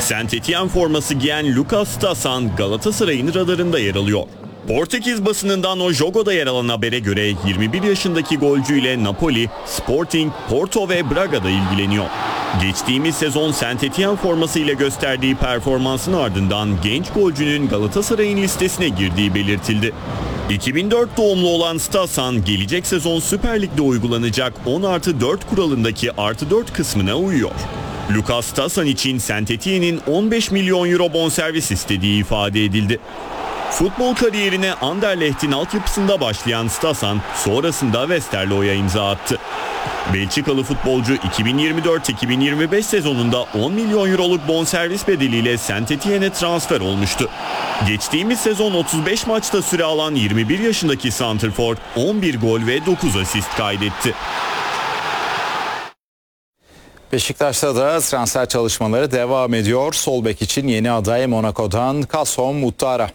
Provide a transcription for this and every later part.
Saint Etienne forması giyen Lucas Stasan Galatasaray'ın radarında yer alıyor. Portekiz basınından O Jogo'da yer alan habere göre 21 yaşındaki golcüyle Napoli, Sporting, Porto ve Braga'da ilgileniyor. Geçtiğimiz sezon Saint Etienne formasıyla gösterdiği performansın ardından genç golcünün Galatasaray'ın listesine girdiği belirtildi. 2004 doğumlu olan Stasan gelecek sezon Süper Lig'de uygulanacak 10+4 kuralındaki +4 kısmına uyuyor. Lucas Stasan için Saint Etienne'in 15 milyon euro bonservis istediği ifade edildi. Futbol kariyerine Anderlecht'in altyapısında başlayan Stasan sonrasında Westerlo'ya imza attı. Belçikalı futbolcu 2024-2025 sezonunda 10 milyon euroluk bonservis bedeliyle Saint Etienne'e transfer olmuştu. Geçtiğimiz sezon 35 maçta süre alan 21 yaşındaki santrfor 11 gol ve 9 asist kaydetti. Beşiktaş'ta da transfer çalışmaları devam ediyor. Sol bek için yeni aday Monaco'dan Kasım Muttara.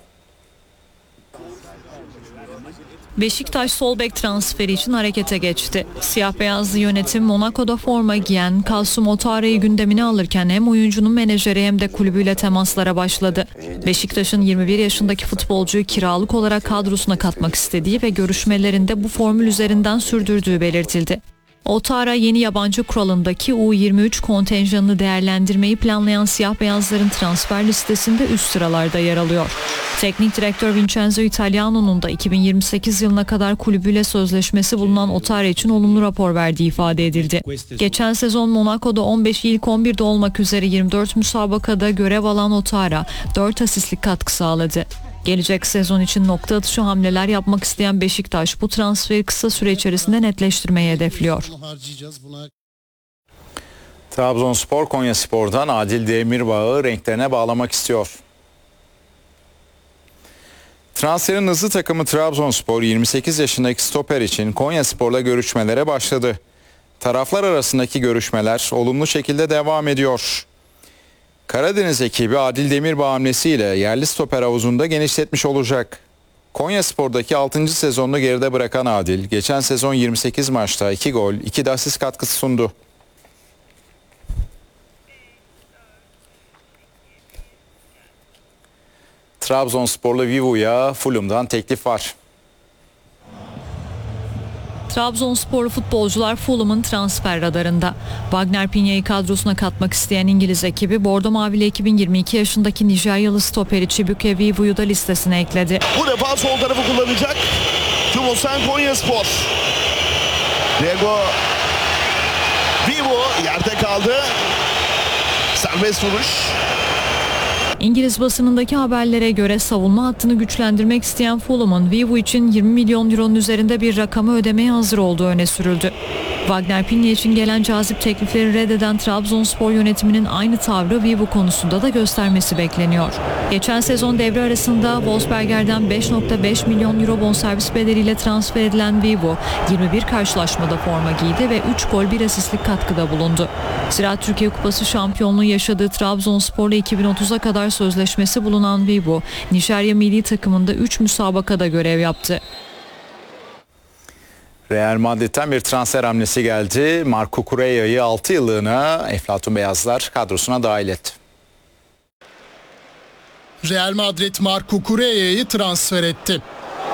Beşiktaş sol bek transferi için harekete geçti. Siyah beyazlı yönetim Monaco'da forma giyen Kasım Muttara'yı gündemine alırken hem oyuncunun menajeri hem de kulübüyle temaslara başladı. Beşiktaş'ın 21 yaşındaki futbolcuyu kiralık olarak kadrosuna katmak istediği ve görüşmelerinde bu formül üzerinden sürdürdüğü belirtildi. Muttara yeni yabancı kuralındaki U23 kontenjanını değerlendirmeyi planlayan siyah beyazların transfer listesinde üst sıralarda yer alıyor. Teknik direktör Vincenzo Italiano'nun da 2028 yılına kadar kulübüyle sözleşmesi bulunan Muttara için olumlu rapor verdiği ifade edildi. Geçen sezon Monaco'da 15 ilk 11'de olmak üzere 24 müsabakada görev alan Muttara 4 asistlik katkı sağladı. Gelecek sezon için nokta atışı hamleler yapmak isteyen Beşiktaş bu transferi kısa süre içerisinde netleştirmeyi hedefliyor. Trabzonspor Konyaspor'dan Adil Demirbağ'ı renklerine bağlamak istiyor. Transferin hızlı takımı Trabzonspor 28 yaşındaki stoper için Konyaspor'la görüşmelere başladı. Taraflar arasındaki görüşmeler olumlu şekilde devam ediyor. Karadeniz ekibi Adil Demirbağ hamlesiyle yerli stoper havuzunda genişletmiş olacak. Konyaspor'daki 6. sezonunu geride bırakan Adil, geçen sezon 28 maçta 2 gol, 2 de asist katkısı sundu. Trabzonsporlu Vivu'ya Fulham'dan teklif var. Trabzonsporlu futbolcular Fulham'ın transfer radarında. Wagner Piña'yı kadrosuna katmak isteyen İngiliz ekibi Bordo Mavili ekibin 22 yaşındaki Nijeryalı stoperi Chibuike Vivu'yu da listesine ekledi. Bu defa sol tarafı kullanacak Tumosen Konyaspor. Diego Vivu yerde kaldı. Serbest vuruş. İngiliz basınındaki haberlere göre savunma hattını güçlendirmek isteyen Fulham'ın Vivu için 20 milyon euronun üzerinde bir rakamı ödemeye hazır olduğu öne sürüldü. Wagner Piña için gelen cazip teklifleri reddeden Trabzonspor yönetiminin aynı tavrı Vivu konusunda da göstermesi bekleniyor. Geçen sezon devre arasında Wolfsberger'den 5,5 milyon euro bonservis bedeliyle transfer edilen Vivu 21 karşılaşmada forma giydi ve 3 gol 1 asistlik katkıda bulundu. Ziraat Türkiye Kupası şampiyonluğu yaşadığı Trabzonspor'la 2030'a kadar sözleşmesi bulunan Vivu, Nijerya milli takımında 3 müsabakada görev yaptı. Real Madrid'den bir transfer hamlesi geldi. Marco Correa'yı 6 yıllığına Eflatun Beyazlar kadrosuna dahil etti. Real Madrid Marco Correa'yı transfer etti.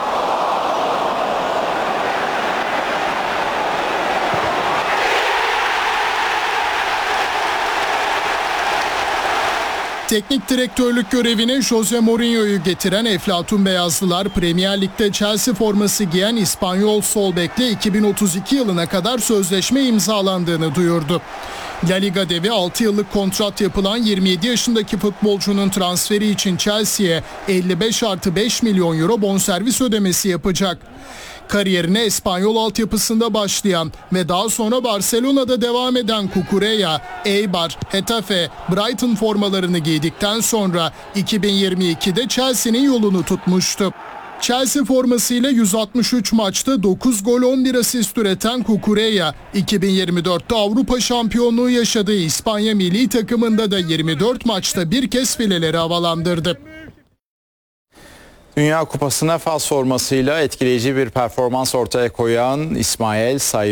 Teknik direktörlük görevine Jose Mourinho'yu getiren Eflatun Beyazlılar Premier Lig'de Chelsea forması giyen İspanyol sol bekle 2032 yılına kadar sözleşme imzalandığını duyurdu. La Liga devi 6 yıllık kontrat yapılan 27 yaşındaki futbolcunun transferi için Chelsea'ye 55+5 milyon euro bonservis ödemesi yapacak. Kariyerine İspanyol altyapısında başlayan ve daha sonra Barcelona'da devam eden Cucurella, Eibar, Getafe, Brighton formalarını giydikten sonra 2022'de Chelsea'nin yolunu tutmuştu. Chelsea formasıyla 163 maçta 9 gol 11 asist üreten Cucurella, 2024'te Avrupa şampiyonluğu yaşadığı İspanya milli takımında da 24 maçta bir kez fileleri havalandırdı. Dünya Kupası'na Fas formasıyla etkileyici bir performans ortaya koyan İsmail Say